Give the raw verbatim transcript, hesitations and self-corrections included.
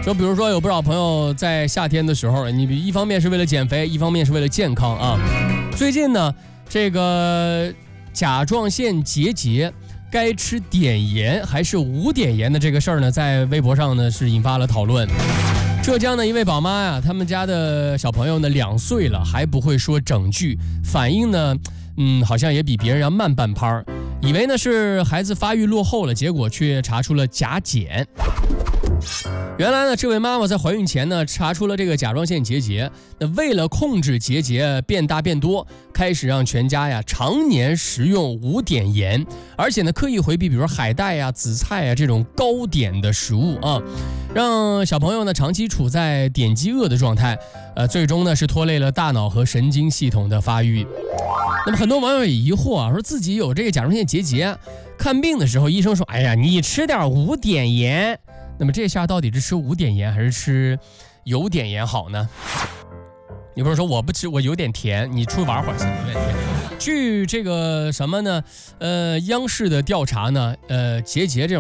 说比如说有不少朋友在夏天的时候，你一方面是为了减肥，一方面是为了健康啊。最近呢，这个甲状腺结节该吃碘盐还是无碘盐的这个事儿呢，在微博上呢是引发了讨论。浙江的一位宝妈呀，他们家的小朋友呢两岁了还不会说整句，反应呢，嗯，好像也比别人要慢半拍儿，以为呢是孩子发育落后了，结果却查出了甲减。原来呢，这位妈妈在怀孕前呢查出了这个甲状腺结节，那为了控制结节变大变多，开始让全家呀常年食用无碘盐，而且呢刻意回避比如海带呀、紫菜呀这种高碘的食物啊，让小朋友呢长期处在碘饥饿的状态，呃，最终呢是拖累了大脑和神经系统的发育。那么很多网友也疑惑啊，说自己有这个甲状腺结节，看病的时候医生说，哎呀，你吃点无碘盐。那么这下到底是吃无碘盐还是吃有碘盐好呢？你不是说我不吃，我有点甜，你出去玩会儿行，有点甜。据这个什么呢？呃，央视的调查呢，呃，结节这种